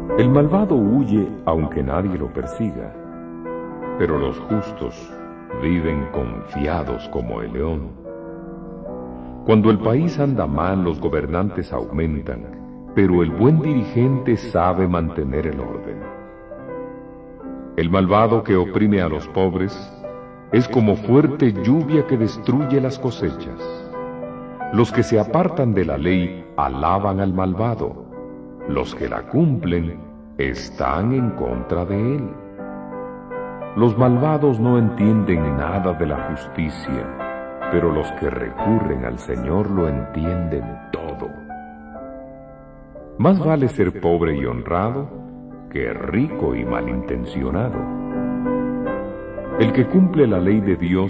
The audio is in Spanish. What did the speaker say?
El malvado huye aunque nadie lo persiga, pero los justos viven confiados como el león. Cuando el país anda mal, los gobernantes aumentan, pero el buen dirigente sabe mantener el orden. El malvado que oprime a los pobres es como fuerte lluvia que destruye las cosechas. Los que se apartan de la ley alaban al malvado. Los que la cumplen están en contra de él. Los malvados no entienden nada de la justicia, pero los que recurren al Señor lo entienden todo. Más vale ser pobre y honrado que rico y malintencionado. El que cumple la ley de Dios